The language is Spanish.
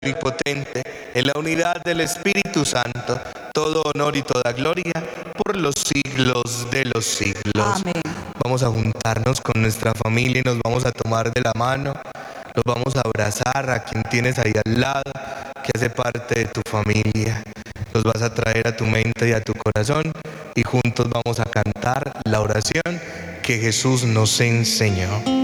Omnipotente, en la unidad del Espíritu Santo, todo honor y toda gloria por los siglos de los siglos. Amén. Vamos a juntarnos con nuestra familia y nos vamos a tomar de la mano, los vamos a abrazar a quien tienes ahí al lado, que hace parte de tu familia. Los vas a traer a tu mente y a tu corazón y juntos vamos a cantar la oración que Jesús nos enseñó.